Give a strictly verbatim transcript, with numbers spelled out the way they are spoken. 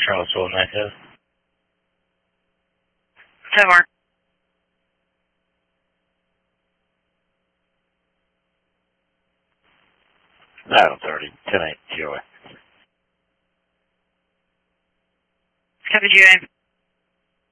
Charlottesville, Nighthead. ten more. nine thirty, ten eight, G O A. Copy, G O A.